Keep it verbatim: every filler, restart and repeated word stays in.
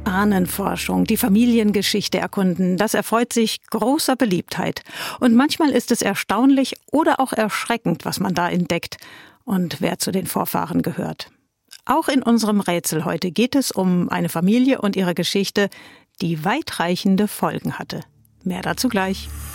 Ahnenforschung, die Familiengeschichte erkunden, das erfreut sich großer Beliebtheit. Und manchmal ist es erstaunlich oder auch erschreckend, was man da entdeckt und wer zu den Vorfahren gehört. Auch in unserem Rätsel heute geht es um eine Familie und ihre Geschichte, die weitreichende Folgen hatte. Mehr dazu gleich.